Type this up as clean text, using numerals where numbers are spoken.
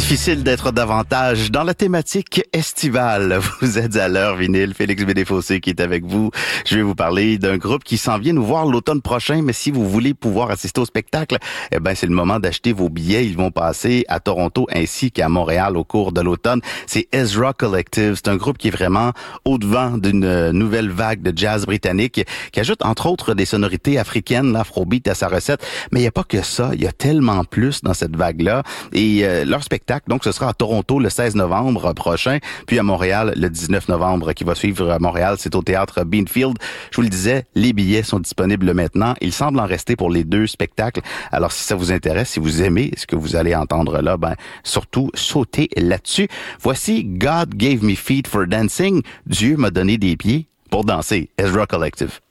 Difficile d'être davantage dans la thématique estivale. Vous êtes à l'heure vinyle. Félix Bédéfossé qui est avec vous. Je vais vous parler d'un groupe qui s'en vient nous voir l'automne prochain, mais si vous voulez pouvoir assister au spectacle, c'est le moment d'acheter vos billets. Ils vont passer à Toronto ainsi qu'à Montréal au cours de l'automne. C'est Ezra Collective. C'est un groupe qui est vraiment au-devant d'une nouvelle vague de jazz britannique qui ajoute entre autres des sonorités africaines, l'afrobeat à sa recette. Mais il n'y a pas que ça. Il y a tellement plus dans cette vague-là. Et leur spectacle, donc, ce sera à Toronto le 16 novembre prochain, puis à Montréal le 19 novembre qui va suivre à Montréal. C'est au théâtre Beanfield. Je vous le disais, les billets sont disponibles maintenant. Il semble en rester pour les deux spectacles. Alors, si ça vous intéresse, si vous aimez ce que vous allez entendre là, surtout sautez là-dessus. Voici God Gave Me Feet for Dancing. Dieu m'a donné des pieds pour danser. Ezra Collective.